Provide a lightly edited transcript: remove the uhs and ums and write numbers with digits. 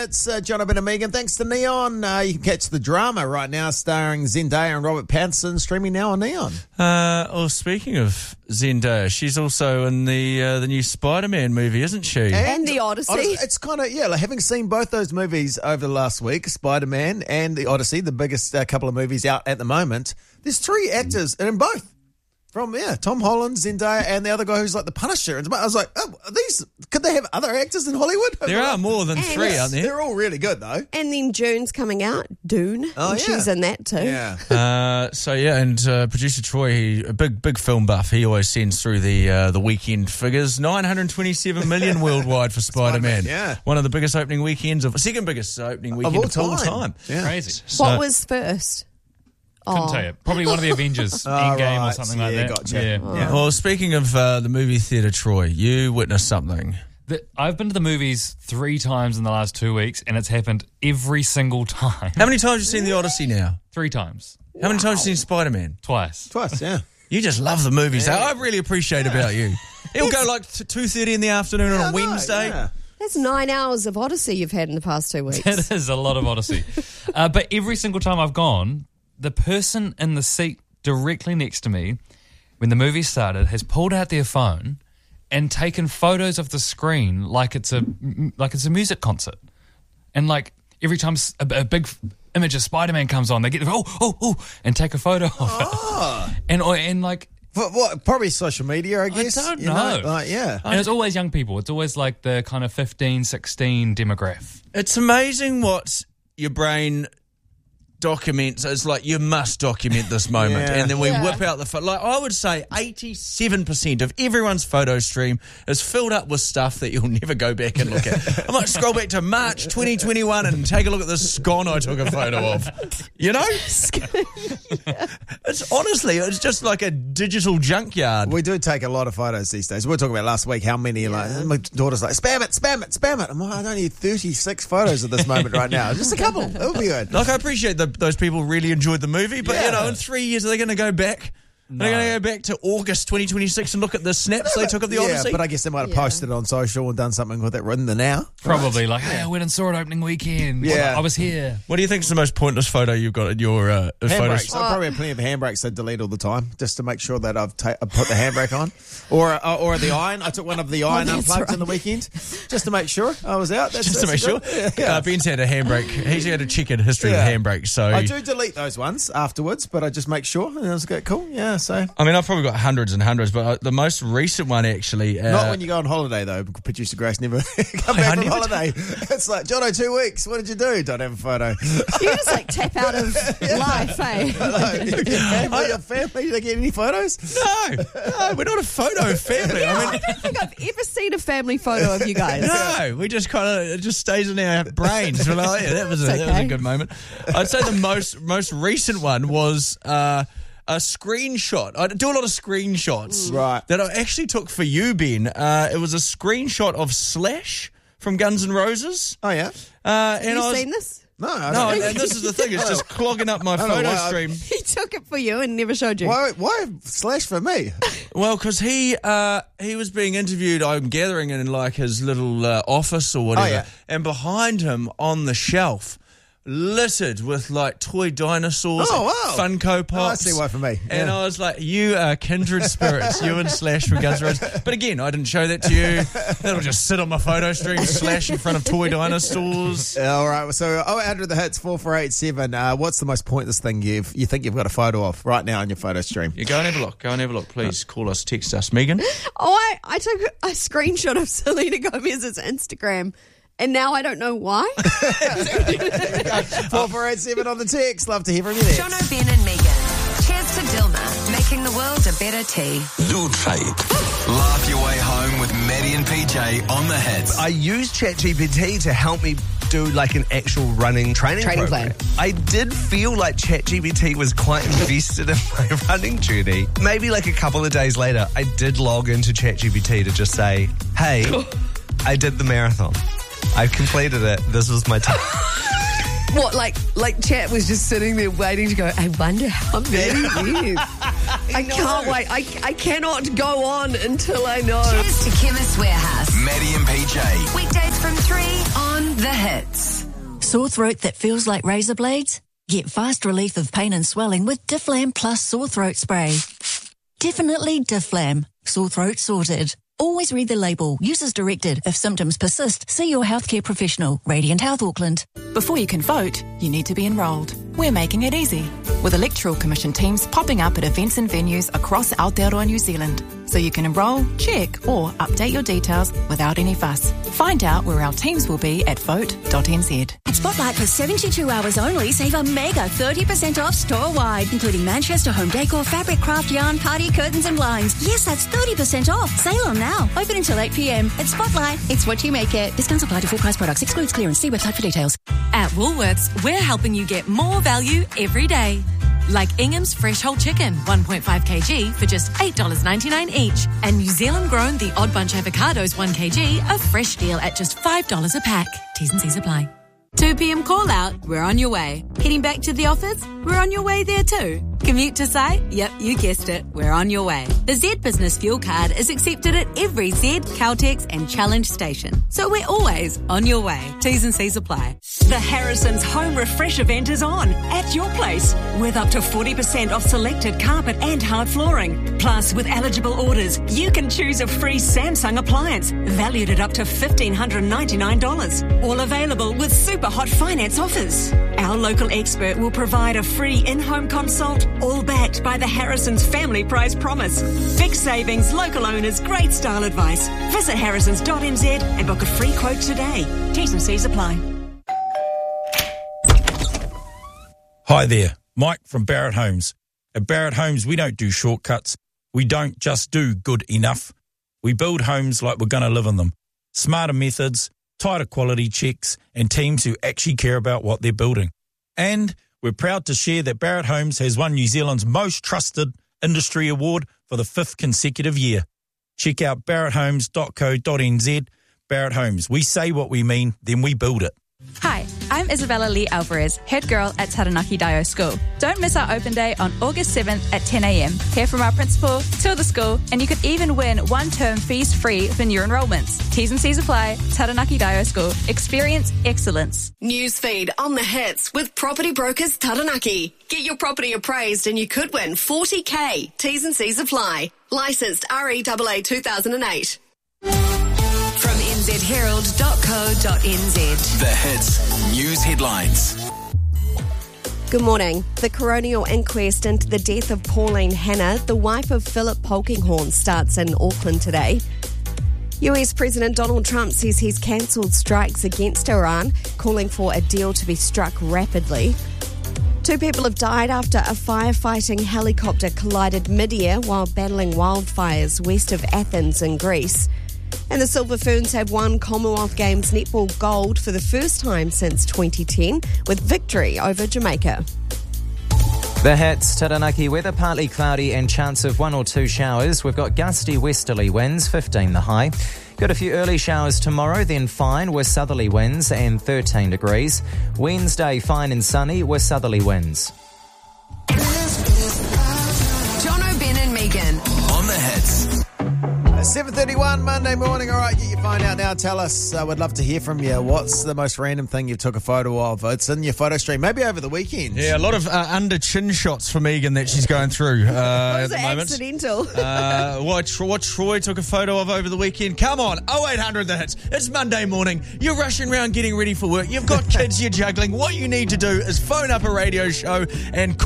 Hits. Jonathan and Megan, thanks to Neon. You can catch the drama right now starring Zendaya and Robert Pattinson, streaming now on Neon. Speaking of Zendaya, she's also in the new Spider-Man movie, isn't she? And the Odyssey. It's kind of, like having seen both those movies over the last week, Spider-Man and the Odyssey, the biggest couple of movies out at the moment, there's 3 actors in both. From, Tom Holland, Zendaya, and the other guy who's like the Punisher. And I was like, could they have other actors in Hollywood? There are more than 3, aren't there? They're all really good, though. And then June's coming out, Dune. Oh, and she's in that too. Yeah. And producer Troy, he a big film buff. He always sends through the weekend figures. 927 million worldwide for Spider-Man. Yeah. One of the biggest opening weekends second biggest opening weekend of all time. Yeah. Crazy. What was first? Couldn't tell you. Probably one of the Avengers Endgame or something like that. Gotcha. Yeah. Well, speaking of the movie theatre, Troy, you witnessed something. I've been to the movies 3 times in the last 2 weeks, and it's happened every single time. How many times have you seen The Odyssey now? 3 times. How many times have you seen Spider-Man? Twice. Yeah. You just love the movies. Yeah. I really appreciate about you. It'll go like 2:30 in the afternoon on a Wednesday. Yeah. That's 9 hours of Odyssey you've had in the past 2 weeks. It is a lot of Odyssey. But every single time I've gone, the person in the seat directly next to me, when the movie started, has pulled out their phone and taken photos of the screen like it's a music concert. And like every time a big image of Spider-Man comes on, they get and take a photo of it. And like. What? Probably social media, I guess. I don't know. And it's always young people. It's always like the kind of 15, 16 demographic. It's amazing what your brain documents. It's like, you must document this moment. And then we whip out the photo. Like, I would say 87% of everyone's photo stream is filled up with stuff that you'll never go back and look at. I might scroll back to March 2021 and take a look at this scone I took a photo of. You know? It's just like a digital junkyard. We do take a lot of photos these days. We were talking about last week how many, like, my daughter's like, spam it. I'm like, I don't need 36 photos at this moment right now. Just a couple. It'll be good. Like, I appreciate those people really enjoyed the movie, but, in 3 years, are they going to go back? No. They're going to go back to August 2026 and look at the snaps they took of the Odyssey? Yeah, but I guess they might have posted it on social and done something with it in the now. Probably, like, hey, I went and saw it opening weekend. Yeah. I was here. What do you think is the most pointless photo you've got in your photos? Handbrakes. I probably have plenty of handbrakes I delete all the time just to make sure that I've put the handbrake on. Or the iron. I took one of the iron unplugged on the weekend just to make sure I was out. Just to make sure. Yeah. Ben's had a handbrake. He's had a checkered history with handbrakes. So I do delete those ones afterwards, but I just make sure. And it was cool. Yeah, so. I mean, I've probably got hundreds and hundreds, but the most recent one actually. Not when you go on holiday, though. Producer Grace never come back from holiday. It's like, Jono, 2 weeks. What did you do? Don't have a photo. You just like tap out of life, eh? Your family, do they get any photos? No, we're not a photo family. I don't think I've ever seen a family photo of you guys. No, we just it just stays in our brains. We're like, that was a good moment. I'd say the most recent one was a screenshot. I do a lot of screenshots that I actually took for you, Ben. It was a screenshot of Slash from Guns N' Roses. Oh, yeah? Have you seen this? No, and this is the thing. It's just clogging up my photo stream. He took it for you and never showed you. Why Slash for me? Well, because he was being interviewed, I'm gathering, in like his little office or whatever. Oh, yeah. And behind him on the shelf, littered with like toy dinosaurs, Funko Pops. Oh, I see why for me. And I was like, you are kindred spirits, you and Slash from Guns N' Roses. But again, I didn't show that to you. That'll just sit on my photo stream, Slash in front of toy dinosaurs. All right, so 0800 the hits 4487. What's the most pointless thing you think you've got a photo of right now on your photo stream? Yeah, go and have a look. Please call us, text us. Megan? I took a screenshot of Selena Gomez's Instagram. And now I don't know why. 4487 on the text. Love to hear from you there. Jono, Ben and Megan. Cheers to Dilma, making the world a better tea. Zoetrade. Laugh your way home with Maddie and PJ on the hits. I used ChatGPT to help me do like an actual running training plan. I did feel like ChatGPT was quite invested in my running journey. Maybe like a couple of days later, I did log into ChatGPT to just say, hey, I did the marathon. I completed it. This was my time. What, like Chat was just sitting there waiting to go, I wonder how many years. I can't wait. I cannot go on until I know. Cheers to Chemist Warehouse. Maddie and PJ. Weekdays from 3 on The Hits. Sore throat that feels like razor blades? Get fast relief of pain and swelling with Difflam Plus Sore Throat Spray. Definitely Difflam. Sore throat sorted. Always read the label. Use as directed. If symptoms persist, see your healthcare professional. Radiant Health Auckland. Before you can vote, you need to be enrolled. We're making it easy, with Electoral Commission teams popping up at events and venues across Aotearoa, New Zealand. So you can enrol, check, or update your details without any fuss. Find out where our teams will be at vote.nz. At Spotlight, for 72 hours only, save a mega 30% off store-wide, including Manchester home decor, fabric, craft, yarn, party, curtains and blinds. Yes, that's 30% off. Sale on now. Open until 8 p.m. At Spotlight, it's what you make it. Discounts apply to full price products. Excludes clearance. See website for details. At Woolworths, we're helping you get more value every day. Like Ingham's Fresh Whole Chicken, 1.5 kg for just $8.99 each. And New Zealand grown The Odd Bunch Avocados, 1 kg, a fresh deal at just $5 a pack. T's and C's apply. 2 p.m. call out, we're on your way. Heading back to the office, we're on your way there too. Commute to site? Yep, you guessed it, we're on your way. The Z Business Fuel Card is accepted at every Z, Caltex and Challenge station. So we're always on your way. T's and C's apply. The Harrison's Home Refresh event is on at your place with up to 40% off selected carpet and hard flooring. Plus, with eligible orders, you can choose a free Samsung appliance valued at up to $1,599. All available with super hot finance offers. Our local expert will provide a free in-home consult, all backed by the Harrison's Family Price Promise. Big savings, local owners, great style advice. Visit harrisons.nz and book a free quote today. T's and C's apply. Hi there, Mike from Barrett Homes. At Barrett Homes, we don't do shortcuts. We don't just do good enough. We build homes like we're going to live in them. Smarter methods, tighter quality checks, and teams who actually care about what they're building. And we're proud to share that Barrett Homes has won New Zealand's most trusted industry award for the 5th consecutive year. Check out barretthomes.co.nz. Barrett Homes, we say what we mean, then we build it. Hi, I'm Isabella Lee Alvarez, head girl at Taranaki Dio School. Don't miss our open day on August 7th at 10 a.m. Hear from our principal, tour the school, and you could even win 1 term fees free for new enrolments. T's and C's apply. Taranaki Dio School. Experience excellence. Newsfeed on the hits with Property Brokers Taranaki. Get your property appraised and you could win $40,000. T's and C's apply. Licensed REAA 2008. From nzherald.co.nz. The hits news headlines. Good morning. The coronial inquest into the death of Pauline Hanna, the wife of Philip Polkinghorne, starts in Auckland today. US President Donald Trump says he's cancelled strikes against Iran, calling for a deal to be struck rapidly. 2 people have died after a firefighting helicopter collided mid-air while battling wildfires west of Athens in Greece. And the Silver Ferns have won Commonwealth Games netball gold for the first time since 2010 with victory over Jamaica. The hits, Taranaki weather, partly cloudy and chance of 1 or 2 showers. We've got gusty westerly winds, 15 the high. Got a few early showers tomorrow, then fine with southerly winds and 13 degrees. Wednesday, fine and sunny with southerly winds. John O'Ben and Megan. On the hits. 7:31 Monday morning. All right, get your phone out now. Tell us. We'd love to hear from you. What's the most random thing you took a photo of? It's in your photo stream, maybe over the weekend. Yeah, a lot of under chin shots for Megan that she's going through at the moment. Accidental. What Troy took a photo of over the weekend. Come on, 0800 the hits. It's Monday morning. You're rushing around getting ready for work. You've got kids you're juggling. What you need to do is phone up a radio show and